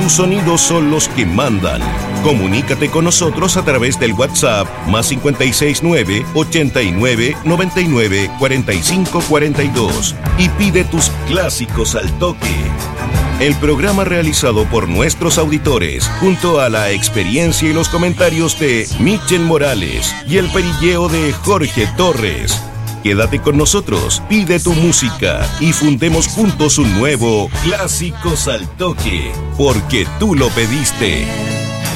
tus sonidos son los que mandan. Comunícate con nosotros a través del WhatsApp +569 89 99 45 42 y pide tus clásicos al toque. El programa realizado por nuestros auditores, junto a la experiencia y los comentarios de Michel Morales y el perilleo de Jorge Torres. Quédate con nosotros, pide tu música y fundemos juntos un nuevo Clásicos al Toque, porque tú lo pediste.